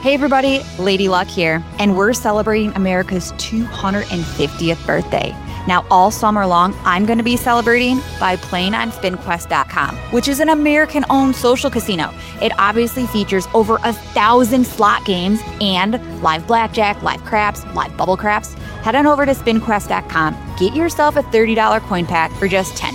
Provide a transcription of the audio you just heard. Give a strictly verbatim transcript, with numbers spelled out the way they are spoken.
Hey everybody, Lady Luck here, and we're celebrating America's two hundred fiftieth birthday. Now, all summer long, I'm going to be celebrating by playing on spin quest dot com, which is an American-owned social casino. It obviously features over a thousand slot games and live blackjack, live craps, live bubble craps. Head on over to spin quest dot com, get yourself a thirty dollars coin pack for just ten